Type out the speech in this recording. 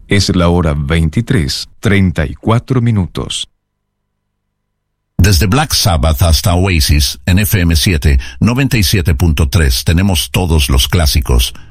Es la hora 23:34. Desde Black Sabbath hasta Oasis, en FM 7, 97.3, tenemos todos los clásicos.